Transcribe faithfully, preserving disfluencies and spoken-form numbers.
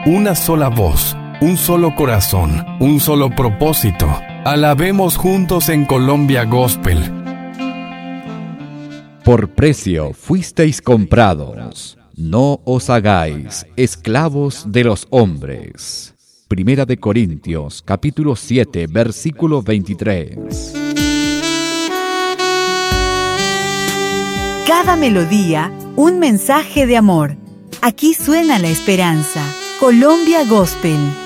una sola voz, un solo corazón, un solo propósito. Alabemos juntos en Colombia Gospel. Por precio fuisteis comprados. No os hagáis esclavos de los hombres. Primera de Corintios, capítulo siete, versículo veintitrés. Cada melodía, un mensaje de amor. Aquí suena la esperanza. Colombia Gospel.